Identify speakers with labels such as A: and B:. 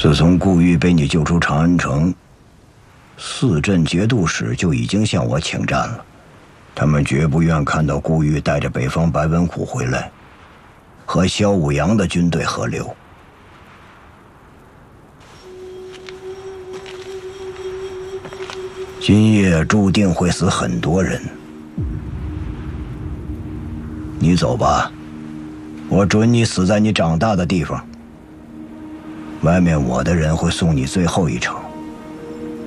A: 自从顾玉被你救出长安城，四镇节度使就已经向我请战了。他们绝不愿看到顾玉带着北方白文虎回来，和萧武阳的军队合流。今夜注定会死很多人。你走吧，我准你死在你长大的地方。外面我的人会送你最后一程。